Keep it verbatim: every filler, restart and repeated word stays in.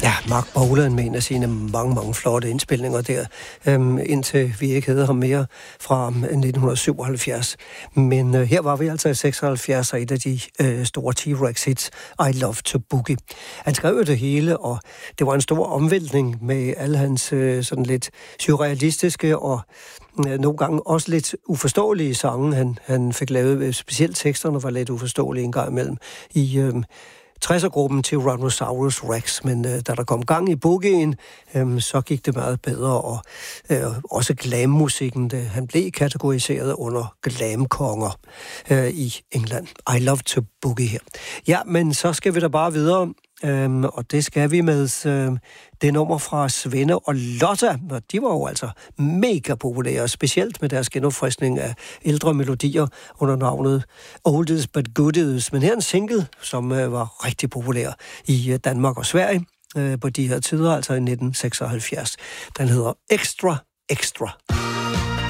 Ja, Mark Bolan med en af sine mange, mange flotte indspilninger der, øhm, indtil vi ikke havde ham mere fra nitten syvoghalvfjerds. Men øh, her var vi altså i seksoghalvfjerds, og et af de øh, store T-Rex hits, I Love to Boogie. Han skrev jo det hele, og det var en stor omvæltning med alle hans øh, sådan lidt surrealistiske og øh, nogle gange også lidt uforståelige sange, han, han fik lavet. Specielt teksterne var lidt uforståelige en gang imellem i øh, tresser-gruppen Tyrannosaurus Rex, men øh, da der kom gang i boogien, øh, så gik det meget bedre, og øh, også glam-musikken, det, han blev kategoriseret under glam-konger øh, i England. I Love to Boogie her. Ja, men så skal vi da bare videre, øh, og det skal vi med øh, det nummer fra Svende og Lotta, og de var jo altså mega populære, specielt med deres genopfriskning af ældre melodier under navnet Oldies But Goodies. Men her en single, som øh, var rigtig populær i øh, Danmark og Sverige øh, på de her tider, altså i nitten seksoghalvfjerds. Den hedder Extra Extra.